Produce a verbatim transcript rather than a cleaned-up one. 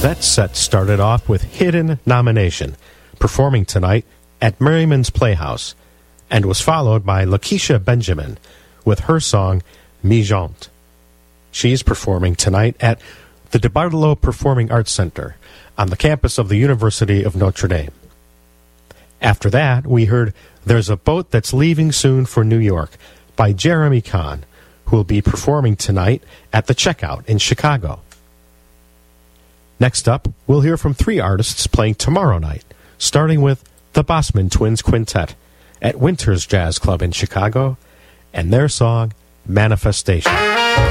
That set started off with Hidden Nomination, performing tonight at Merriman's Playhouse, and was followed by Lakeisha Benjamin with her song Mi Jante. She's performing tonight at the DeBartolo Performing Arts Center on the campus of the University of Notre Dame. After that, we heard There's a Boat That's Leaving Soon for New York by Jeremy Kahn, who will be performing tonight at the Checkout in Chicago. Next up, we'll hear from three artists playing tomorrow night, starting with the Bossman Twins Quintet at Winter's Jazz Club in Chicago, and their song, Manifestation.